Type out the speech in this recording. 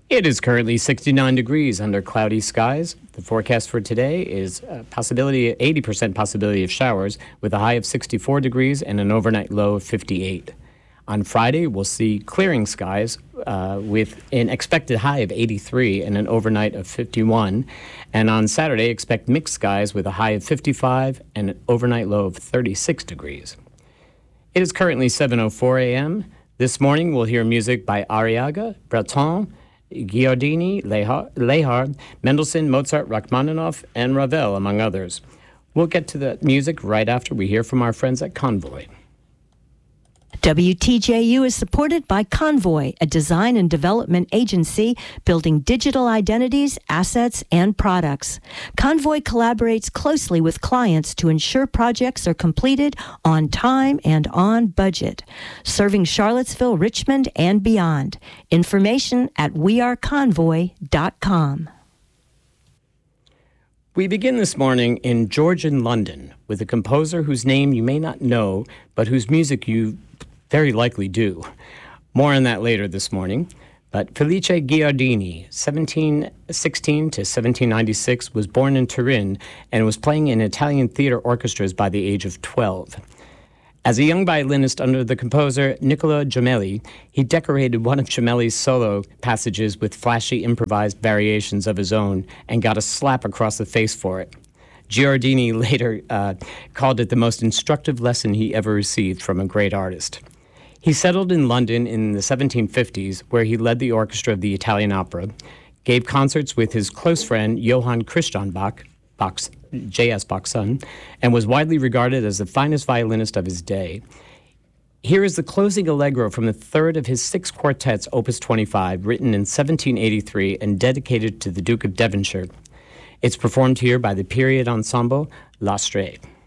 It is currently 69 degrees under cloudy skies. The forecast for today is 80% possibility of showers with a high of 64 degrees and an overnight low of 58. On Friday, we'll see clearing skies with an expected high of 83 and an overnight of 51. And on Saturday, expect mixed skies with a high of 55 and an overnight low of 36 degrees. It is currently 7:04 a.m. This morning, we'll hear music by Arriaga, Breton, Giardini, Lehard, Mendelssohn, Mozart, Rachmaninoff, and Ravel, among others. We'll get to the music right after we hear from our friends at Convoy. WTJU is supported by Convoy, a design and development agency building digital identities, assets, and products. Convoy collaborates closely with clients to ensure projects are completed on time and on budget, serving Charlottesville, Richmond, and beyond. Information at weareconvoy.com. We begin this morning in Georgian London with a composer whose name you may not know, but whose music you very likely do. More on that later this morning. But Felice Giardini, 1716 to 1796, was born in Turin and was playing in Italian theater orchestras by the age of 12. As a young violinist under the composer Nicola Gemelli, he decorated one of Gemelli's solo passages with flashy improvised variations of his own and got a slap across the face for it. Giardini later called it the most instructive lesson he ever received from a great artist. He settled in London in the 1750s, where he led the orchestra of the Italian Opera, gave concerts with his close friend Johann Christian Bach, J.S. Bach's son, and was widely regarded as the finest violinist of his day. Here is the closing allegro from the third of his 6 quartets, Opus 25, written in 1783 and dedicated to the Duke of Devonshire. It's performed here by the period ensemble L'Astrée.